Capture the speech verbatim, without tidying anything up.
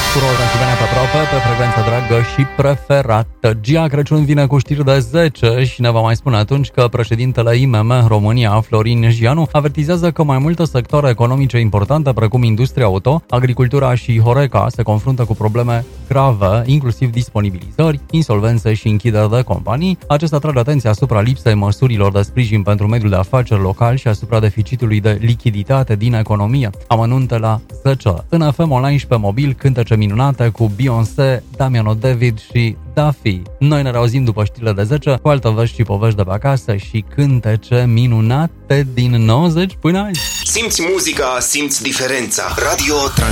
Cu Roland și Venea pe aproape, pe frecvența dragă și preferată. Gia Crăciun vine cu știri de zece și ne va mai spune atunci că președintele I M M România, Florin Gianu, avertizează că mai multe sectoare economice importante, precum industria auto, agricultura și Horeca, se confruntă cu probleme grave, inclusiv disponibilizări, insolvențe și închideri de companii. Acesta atrage atenția asupra lipsei măsurilor de sprijin pentru mediul de afaceri local și asupra deficitului de lichiditate din economie. Amănunte la zece. În F M online și pe mobil, cântece minunate cu Beyoncé, Damiano David și Duffy. Noi ne reauzim după știrile de zece cu alte vești și povești de pe acasă și cântece minunate din nouăzeci până azi. Simți muzica, simți diferența. Radio